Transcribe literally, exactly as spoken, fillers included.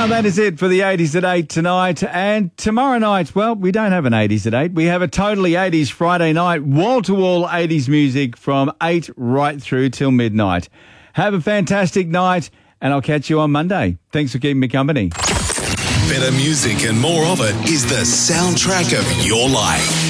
Well, that is it for the eighties at eight tonight. And tomorrow night, well, we don't have an eighties at eight. We have a totally eighties Friday night, wall-to-wall eighties music from eight right through till midnight. Have a fantastic night, and I'll catch you on Monday. Thanks for keeping me company. Better music and more of it is the soundtrack of your life.